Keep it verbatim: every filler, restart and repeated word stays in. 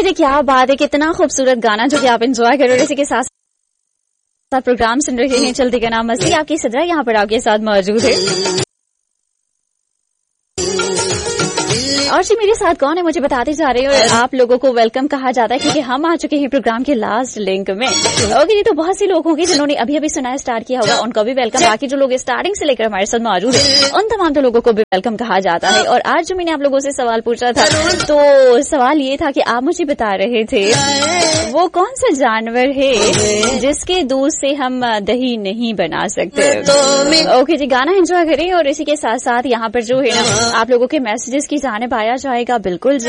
चलिए क्या बात है, कितना खूबसूरत गाना जो कि आप एंजॉय कर रहे हो। इसी के साथ साथ प्रोग्राम सुन रहे हैं चलती का नाम मस्ती। आपकी सदरा यहाँ पर आपके साथ मौजूद है। और जी मेरे साथ कौन है मुझे बताते जा रहे हो। और आप लोगों को वेलकम कहा जाता है क्योंकि हम आ चुके हैं प्रोग्राम के लास्ट लिंक में। ओके जी, तो बहुत से लोग होंगे जिन्होंने अभी अभी सुनाया स्टार्ट किया होगा, उनका भी वेलकम। बाकी जो लोग स्टार्टिंग से लेकर हमारे साथ मौजूद है उन तमाम तो लोगों को भी वेलकम कहा जाता है। और आज जो मैंने आप लोगों से सवाल पूछा था तो सवाल ये था कि आप मुझे बता रहे थे वो कौन सा जानवर है जिसके दूध से हम दही नहीं बना सकते। ओके जी, गाना एंजॉय करें और इसी के साथ साथ यहाँ पर जो है ना आप लोगों के मैसेजेस की जानिब आया जाएगा। बिल्कुल जी,